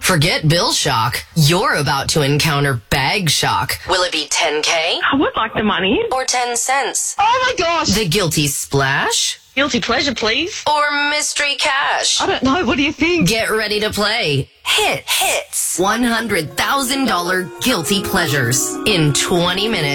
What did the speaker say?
Forget bill shock. You're about to encounter bag shock. Will it be $10K? I would like the money. Or 10 cents? Oh my gosh. The guilty splash? Guilty pleasure, please. Or mystery cash? I don't know. What do you think? Get ready to play Hits. $100,000 guilty pleasures in 20 minutes.